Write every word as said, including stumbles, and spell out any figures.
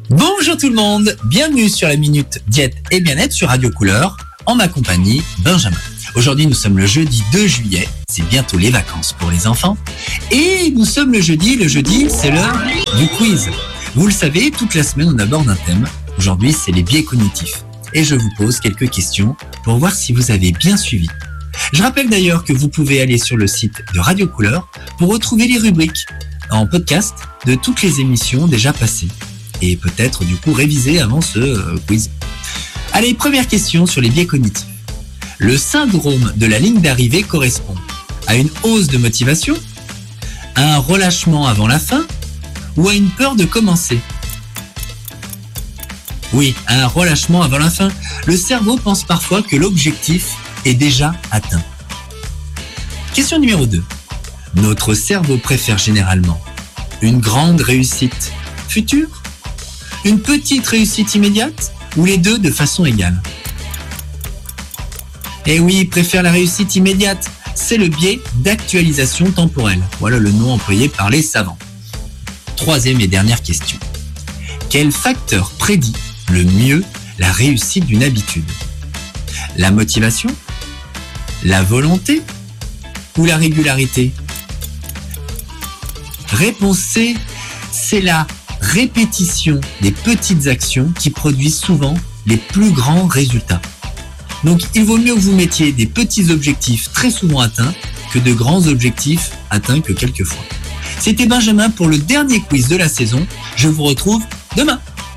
Bonjour tout le monde, bienvenue sur la Minute Diète et Bien-être sur Radio Couleur, en ma compagnie, Benjamin. Aujourd'hui, nous sommes le jeudi deux juillet, c'est bientôt les vacances pour les enfants. Et nous sommes le jeudi, le jeudi, c'est l'heure du quiz. Vous le savez, toute la semaine, on aborde un thème. Aujourd'hui, c'est les biais cognitifs. Et je vous pose quelques questions pour voir si vous avez bien suivi. Je rappelle d'ailleurs que vous pouvez aller sur le site de Radio Couleur pour retrouver les rubriques en podcast de toutes les émissions déjà passées. Et peut-être du coup réviser avant ce euh, quiz. Allez, première question sur les biais cognitifs. Le syndrome de la ligne d'arrivée correspond à une hausse de motivation, à un relâchement avant la fin ou à une peur de commencer? Oui, à un relâchement avant la fin. Le cerveau pense parfois que l'objectif est déjà atteint. Question numéro deux. Notre cerveau préfère généralement une grande réussite future, une petite réussite immédiate ou les deux de façon égale? Eh oui, il préfère la réussite immédiate. C'est le biais d'actualisation temporelle. Voilà le nom employé par les savants. Troisième et dernière question. Quel facteur prédit le mieux la réussite d'une habitude? La motivation, la volonté ou la régularité? Réponse C, c'est la répétition des petites actions qui produisent souvent les plus grands résultats. Donc il vaut mieux que vous mettiez des petits objectifs très souvent atteints que de grands objectifs atteints que quelques fois. C'était Benjamin pour le dernier quiz de la saison. Je vous retrouve demain.